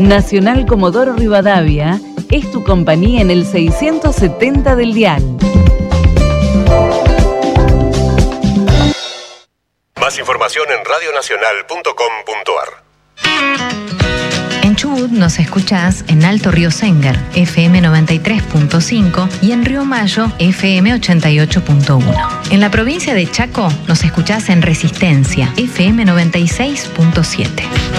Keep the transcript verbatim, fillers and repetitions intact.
Nacional Comodoro Rivadavia es tu compañía en el seiscientos setenta del dial. Más información en radio nacional punto com punto ar. En Chubut nos escuchás en Alto Río Sengar, F M noventa y tres punto cinco, y en Río Mayo, F M ochenta y ocho punto uno. En la provincia de Chaco nos escuchás en Resistencia, F M noventa y seis punto siete.